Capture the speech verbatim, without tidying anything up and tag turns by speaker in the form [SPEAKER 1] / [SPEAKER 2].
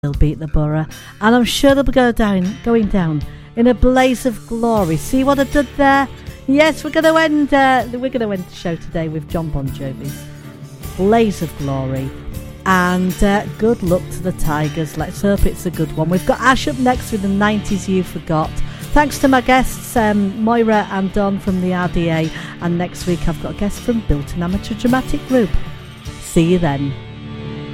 [SPEAKER 1] They'll beat the Borough, and I'm sure they'll be go down, going down in a blaze of glory. See what I did there? Yes, we're going to end. Uh, we're going to end the show today with John Bon Jovi's "Blaze of Glory," and uh, good luck to the Tigers. Let's hope it's a good one. We've got Ash up next with the nineties You Forgot. Thanks to my guests, um, Moira and Don from the R D A, and next week I've got a guest from Bilton Amateur Dramatic Group. See you then.